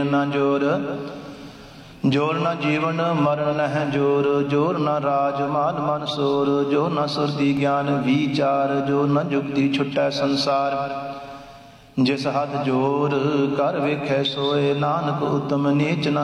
ਨਾ ਜੋਰ, ਜੋਰ ਨਾ ਜੀਵਨ ਮਰਨ ਨਹਿ ਜੋਰ, ਜੋਰ ਨਾ ਰਾਜ ਮਾਲ ਮਨ ਸੋਰ, ਜੋ ਨਾ ਸੁਰਤੀ ਗਿਆਨ ਵਿਚਾਰ, ਜੋ ਨਾ ਜੁਗਤੀ ਛੁਟੈ ਸੰਸਾਰ। ਜਿਸ ਹੱਥ ਜੋਰ ਕਰ ਵੇਖੈ ਸੋਏ, ਨਾਨਕ ਉਤਮ ਨੀਚ ਨਾ